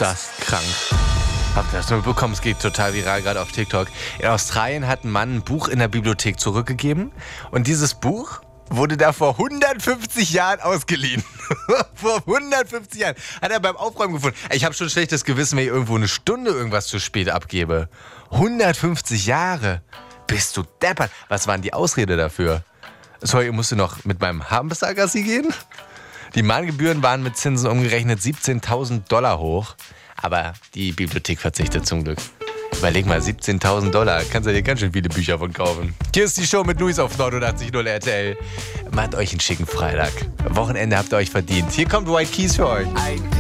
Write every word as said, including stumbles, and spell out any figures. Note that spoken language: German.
das krank? Habt ihr das mitbekommen? Es geht total viral, gerade auf TikTok. In Australien hat ein Mann ein Buch in der Bibliothek zurückgegeben. Und dieses Buch wurde da vor hundertfünfzig Jahren ausgeliehen. Vor hundertfünfzig Jahren. Hat er beim Aufräumen gefunden. Ich habe schon schlechtes Gewissen, wenn ich irgendwo eine Stunde irgendwas zu spät abgebe. hundertfünfzig Jahre. Bist du deppert. Was war denn die Ausrede dafür? Sorry, ich musste noch mit meinem Hamstergassi gehen? Die Mahngebühren waren mit Zinsen umgerechnet siebzehntausend Dollar hoch. Aber die Bibliothek verzichtet zum Glück. Überleg mal, siebzehntausend Dollar. Kannst du dir ganz schön viele Bücher von kaufen. Hier ist die Show mit Luis auf neunundachtzig Komma null R T L. Macht euch einen schicken Freitag. Wochenende habt ihr euch verdient. Hier kommt White Keys für euch.